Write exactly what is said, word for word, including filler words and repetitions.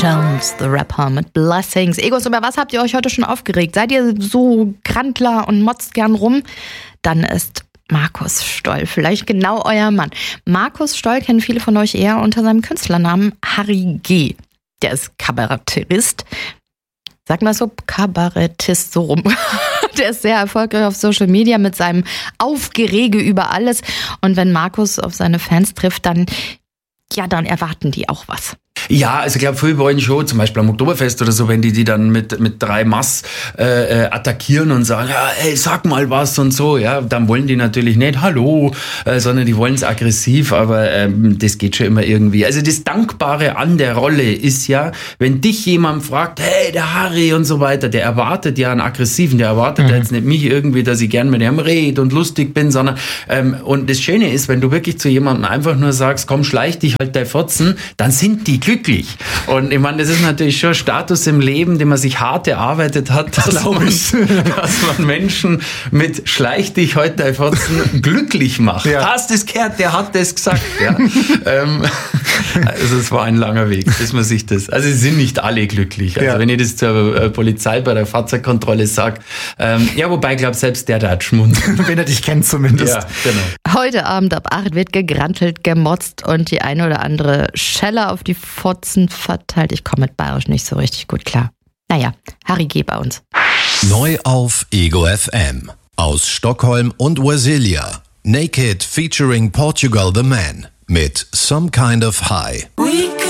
Jones, the Rapper mit Blessings. Egos, über was habt ihr euch heute schon aufgeregt? Seid ihr so Grandler und motzt gern rum? Dann ist Markus Stoll vielleicht genau euer Mann. Markus Stoll kennen viele von euch eher unter seinem Künstlernamen Harry G. Der ist Kabarettist. Sag mal so, Kabarettist so rum. Der ist sehr erfolgreich auf Social Media mit seinem Aufgerege über alles. Und wenn Markus auf seine Fans trifft, dann, ja, dann erwarten die auch was. Ja, also ich glaube, viele wollen schon, zum Beispiel am Oktoberfest oder so, wenn die die dann mit mit drei Mass äh, attackieren und sagen, ja, ey, sag mal was und so, ja, dann wollen die natürlich nicht Hallo, äh, sondern die wollen es aggressiv, aber ähm, das geht schon immer irgendwie. Also das Dankbare an der Rolle ist ja, wenn dich jemand fragt, hey, der Harry und so weiter, der erwartet ja einen Aggressiven, der erwartet mhm. jetzt nicht mich irgendwie, dass ich gern mit ihm rede und lustig bin, sondern ähm, und das Schöne ist, wenn du wirklich zu jemandem einfach nur sagst, komm, schleich dich halt dein Fotzen, dann sind die glücklich. Und ich meine, das ist natürlich schon Status im Leben, den man sich hart erarbeitet hat, dass, man, dass man Menschen mit schleich dich heute dein Fotzen glücklich macht. Ja. Hast du das gehört? Der hat das gesagt. Ja. ähm, also es war ein langer Weg, bis man sich das... Also sie sind nicht alle glücklich. Also ja. wenn ich das zur Polizei bei der Fahrzeugkontrolle sage, ähm, ja, wobei ich glaube, selbst der da hat schmunzeln. Wenn er dich kennt zumindest. Ja, genau. Heute Abend ab acht wird gegrantelt, gemotzt und die eine oder andere Schelle auf die Fotzen verteilt. Ich komme mit Bayerisch nicht so richtig gut klar. Naja, Harry G. bei uns. Neu auf Ego F M. Aus Stockholm und Brasilia. Naked featuring Portugal the Man mit Some Kind of High.